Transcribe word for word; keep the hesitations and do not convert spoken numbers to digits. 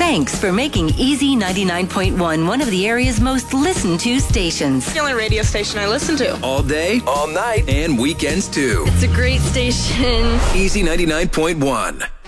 Thanks for making Easy ninety-nine point one one of the area's most listened to stations. The only radio station I listen to. All day, all night, and weekends too. It's a great station. Easy ninety-nine point one.